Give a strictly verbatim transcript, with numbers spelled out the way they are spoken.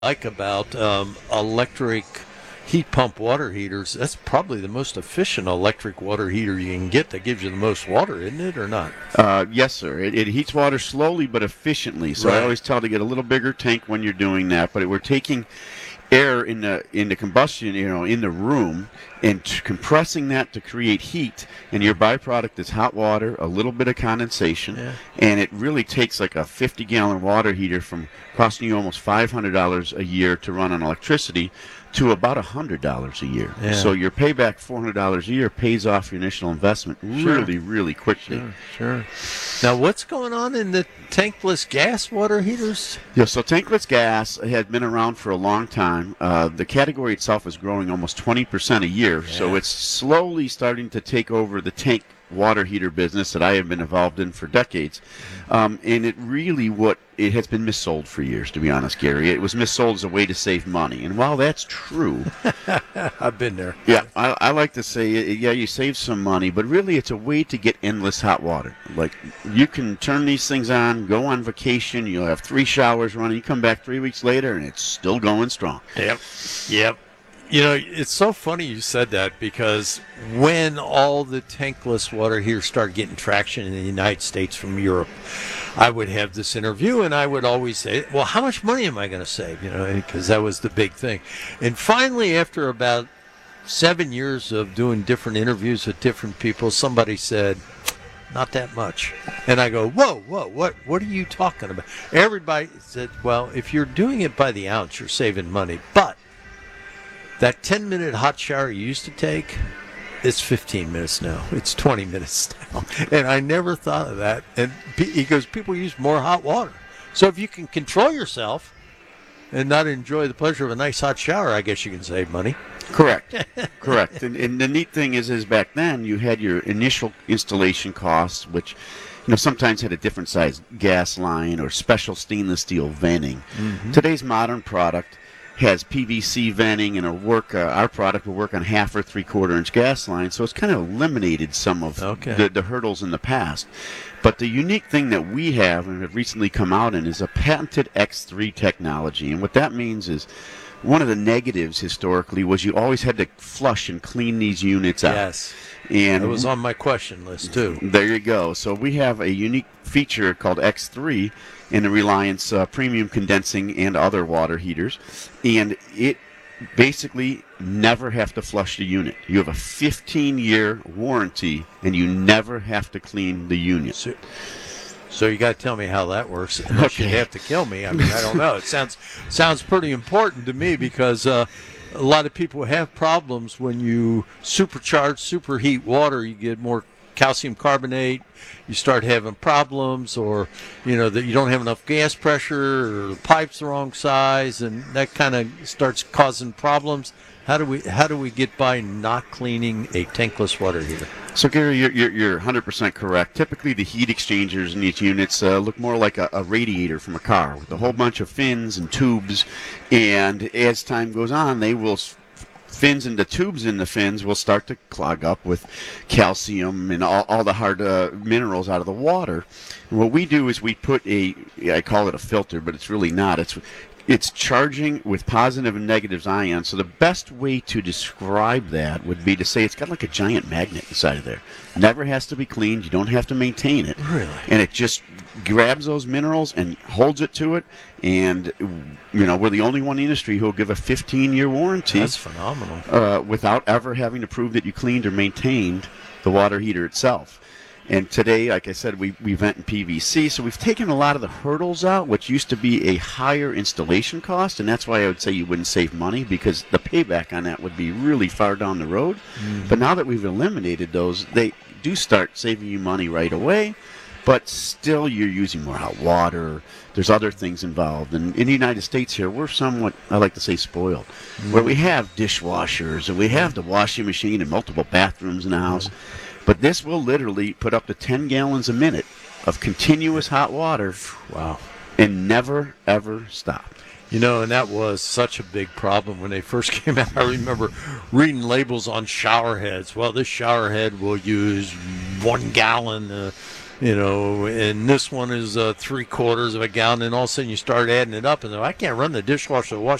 like about um, electric heat pump water heaters. That's probably the most efficient electric water heater you can get that gives you the most water, isn't it, or not? Uh, yes, sir. It, it heats water slowly but efficiently. So I Right. always tell to get a little bigger tank when you're doing that. But we're taking air in the in the combustion, you know, in the room, and t- compressing that to create heat. And your byproduct is hot water, a little bit of condensation, Yeah. and it really takes like a fifty gallon water heater from costing you almost five hundred dollars a year to run on electricity to about one hundred dollars a year. Yeah. So your payback four hundred dollars a year pays off your initial investment Sure. really, really quickly. Sure, sure. Now, what's going on in the tankless gas water heaters? Yeah, so tankless gas had been around for a long time. Uh, the category itself is growing almost twenty percent a year, so Yeah. it's slowly starting to take over the tank water heater business that I have been involved in for decades. Um, and it really what it has been missold for years, to be honest, Gary. It was missold as a way to save money. And while that's true, I've been there. yeah, I, I like to say, uh, yeah, you save some money, but really it's a way to get endless hot water. Like, you can turn these things on, go on vacation, you'll have three showers running, you come back three weeks later, and it's still going strong. Yep. Yep. You know, it's so funny you said that because when all the tankless water heaters started getting traction in the United States from Europe, I would have this interview and I would always say, well, how much money am I going to save? You know, because that was the big thing. And finally, after about seven years of doing different interviews with different people, somebody said, not that much. And I go, whoa, whoa, what what are you talking about? Everybody said, well, if you're doing it by the ounce, you're saving money. But that ten minute hot shower you used to take, it's fifteen minutes now. It's twenty minutes now. And I never thought of that. And he goes, people use more hot water. So if you can control yourself and not enjoy the pleasure of a nice hot shower, I guess you can save money. Correct. Correct. And, and the neat thing is, is back then you had your initial installation costs, which you know sometimes had a different size gas line or special stainless steel venting. Mm-hmm. Today's modern product has P V C venting and a work. Uh, our product will work on half or three quarter inch gas lines, so it's kind of eliminated some of Okay. the, the hurdles in the past. But the unique thing that we have and have recently come out in is a patented X three technology, and what that means is one of the negatives historically was you always had to flush and clean these units out. Yes. And That was on my question list, too. there you go. So we have a unique feature called X three in the Reliance uh, premium condensing and other water heaters, and it basically never have to flush the unit. You have a fifteen year warranty, and you never have to clean the unit. So, so you got to tell me how that works. Unless Okay. you have to kill me. I mean, I don't know. It sounds sounds pretty important to me because uh, a lot of people have problems when you supercharge, superheat water. You get more calcium carbonate. You start having problems, or you know that you don't have enough gas pressure, or the pipe's the wrong size, and that kind of starts causing problems. How do we how do we get by not cleaning a tankless water heater? So, Gary, you're, you're, you're one hundred percent correct. Typically, the heat exchangers in these units uh, look more like a, a radiator from a car with a whole bunch of fins and tubes. And as time goes on, they will s- fins and the tubes in the fins will start to clog up with calcium and all, all the hard uh, minerals out of the water. And what we do is we put a, I call it a filter, but it's really not. It's it's charging with positive and negative ions. So the best way to describe that would be to say it's got like a giant magnet inside of there. Never has to be cleaned. You don't have to maintain it. Really? And it just grabs those minerals and holds it to it. And, you know, we're the only one in the industry who will give a fifteen year warranty That's phenomenal. uh, without ever having to prove that you cleaned or maintained the water heater itself. And today, like I said, we, we vent in P V C, so we've taken a lot of the hurdles out, which used to be a higher installation cost, and that's why I would say you wouldn't save money, because the payback on that would be really far down the road. Mm-hmm. But now that we've eliminated those, they do start saving you money right away, but still you're using more hot water. There's other things involved. And in the United States here, we're somewhat, I like to say, spoiled, Mm-hmm. where we have dishwashers, and we have the washing machine and multiple bathrooms in the house. But this will literally put up to ten gallons a minute of continuous hot water Wow. and never, ever stop. You know, and that was such a big problem when they first came out. I remember reading labels on shower heads. Well, this shower head will use one gallon uh, you know, and this one is uh, three quarters of a gallon, and all of a sudden you start adding it up, and I can't run the dishwasher, the